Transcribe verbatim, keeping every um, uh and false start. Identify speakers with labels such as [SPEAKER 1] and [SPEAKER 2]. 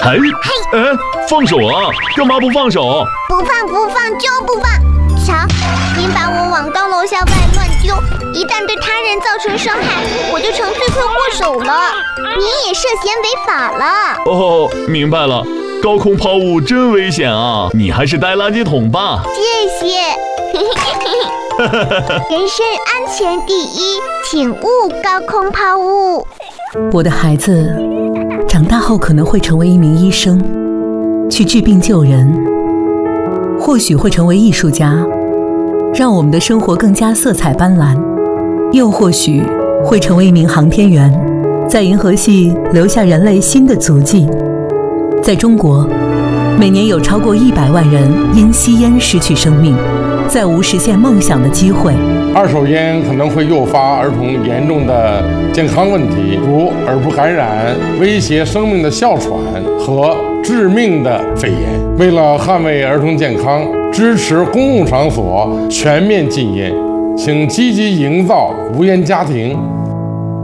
[SPEAKER 1] 哎，哎，放手啊！干嘛不放手？
[SPEAKER 2] 不放不放就不放！瞧，您把我往高楼下外乱丢，一旦对他人造成伤害，我就成罪魁祸首了。您也涉嫌违法了。
[SPEAKER 1] 哦，明白了。高空抛物真危险啊！你还是带垃圾桶吧。
[SPEAKER 2] 谢谢。人身安全第一，请勿高空抛物。
[SPEAKER 3] 我的孩子长大后可能会成为一名医生，去治病救人，或许会成为艺术家，让我们的生活更加色彩斑斓，又或许会成为一名航天员，在银河系留下人类新的足迹。在中国，每年有超过一百万人因吸烟失去生命，再无实现梦想的机会。
[SPEAKER 4] 二手烟可能会诱发儿童严重的健康问题，如耳部感染、威胁生命的哮喘和致命的肺炎。为了捍卫儿童健康，支持公共场所全面禁烟，请积极营造无烟家庭。